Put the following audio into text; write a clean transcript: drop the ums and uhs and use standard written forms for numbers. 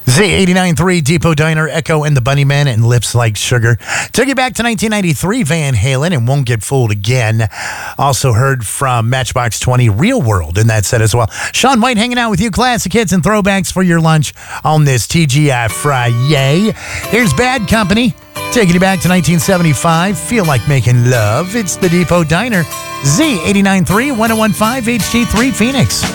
Z89.3, Depot Diner, Echo and the Bunnymen, and Lips Like Sugar. Took you back to 1993, Van Halen, and Won't Get Fooled Again. Also heard from Matchbox 20, Real World in that set as well. Sean White hanging out with you, classic hits and throwbacks for your lunch on this TGI Friday. Here's Bad Company, taking you back to 1975. Feel Like Making Love. It's the Depot Diner, Z89.3, 1015 HD3 Phoenix.